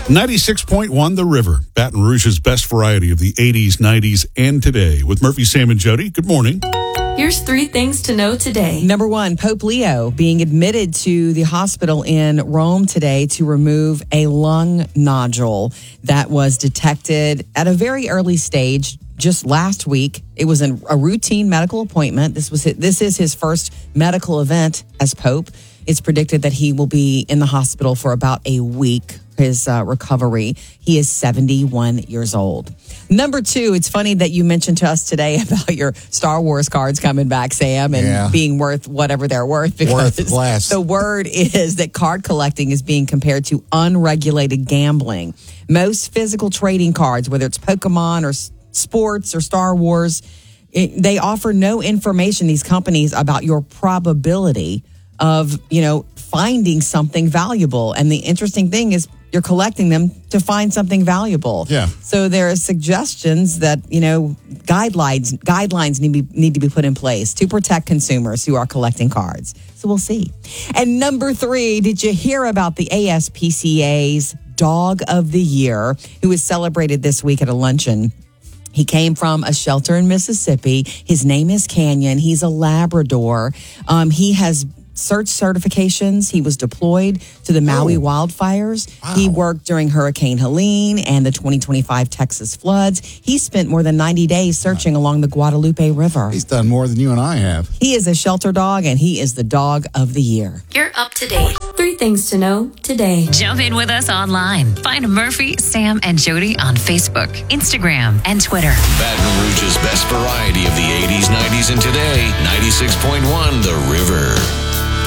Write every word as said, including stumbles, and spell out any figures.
ninety-six point one The River, Baton Rouge's best variety of the eighties, nineties, and today. With Murphy, Sam, and Jody. Good morning. Here's three things to know today. Number one, Pope Leo being admitted to the hospital in Rome today to remove a lung nodule that was detected at a very early stage just last week. It was an, a routine medical appointment. This was this is his first medical event as Pope. It's predicted that he will be in the hospital for about a week, his uh, recovery. He is seventy-one years old. Number two, it's funny that you mentioned to us today about your Star Wars cards coming back, Sam, and yeah. being worth whatever they're worth. Because worth less. The word is that card collecting is being compared to unregulated gambling. Most physical trading cards, whether it's Pokemon or sports or Star Wars, it, they offer no information, these companies, about your probability of, you know, finding something valuable. And the interesting thing is you're collecting them to find something valuable. Yeah. So there are suggestions that, you know, guidelines guidelines need to be, need to be put in place to protect consumers who are collecting cards. So we'll see. And number three, did you hear about the A S P C A's Dog of the Year, who was celebrated this week at a luncheon? He came from a shelter in Mississippi. His name is Canyon. He's a Labrador. Um, he has search certifications. He was deployed to the Maui oh. wildfires. Wow. He worked during Hurricane Helene and the twenty twenty-five Texas floods. He spent more than ninety days searching along the Guadalupe River. He's done more than you and I have. He is a shelter dog, and he is the dog of the year. You're up to date. Three things to know today. Jump in with us online. Find Murphy, Sam, and Jody on Facebook, Instagram, and Twitter. Baton Rouge's best variety of the eighties, nineties, and today. ninety-six point one The River.